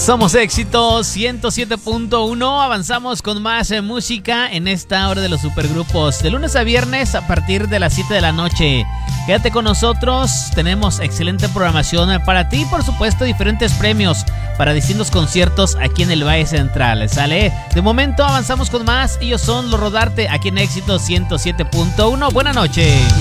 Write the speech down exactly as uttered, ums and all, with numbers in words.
Somos Éxito ciento siete punto uno. Avanzamos con más eh, música en esta hora de los supergrupos. De lunes a viernes a partir de las siete de la noche. Quédate con nosotros. Tenemos excelente programación para ti. Por supuesto, diferentes premios para distintos conciertos aquí en el Valle Central. ¿Sale? De momento avanzamos con más. Ellos son Los Rodarte aquí en Éxito ciento siete punto uno. Buenas noches.